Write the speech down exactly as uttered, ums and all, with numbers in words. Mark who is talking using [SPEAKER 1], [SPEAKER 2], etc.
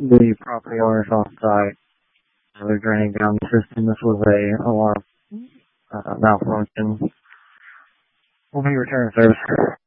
[SPEAKER 1] the property owners on site. They're draining down the system. This was a alarm uh, malfunction. We'll be returning service.